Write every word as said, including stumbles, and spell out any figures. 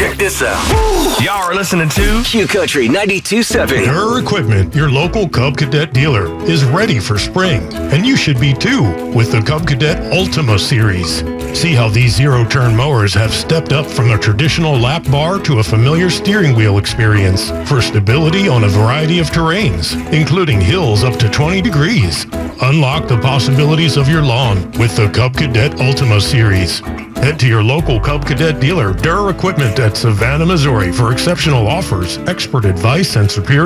Check this out. Y'all are listening to Q Country ninety-two point seven. Durr Equipment, your local Cub Cadet dealer, is ready for spring, and you should be too with the Cub Cadet Ultima series. See how these zero-turn mowers have stepped up from the traditional lap bar to a familiar steering wheel experience for stability on a variety of terrains, including hills up to twenty degrees. Unlock the possibilities of your lawn with the Cub Cadet Ultima series. Head to your local Cub Cadet dealer, Durr Equipment at Savannah, Missouri for exceptional offers, expert advice, and superior